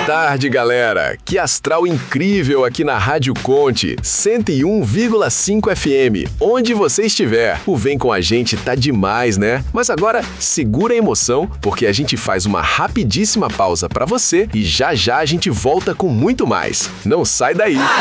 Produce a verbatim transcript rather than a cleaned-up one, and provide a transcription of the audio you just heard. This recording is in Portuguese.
tarde, galera! Que astral incrível aqui na Rádio Conte, cento e um vírgula cinco F M, onde você estiver. O Vem Com a Gente tá demais, né? Mas agora, segura a emoção, porque a gente faz uma rapidíssima pausa pra você e já já a gente volta com muito mais. Não sai daí!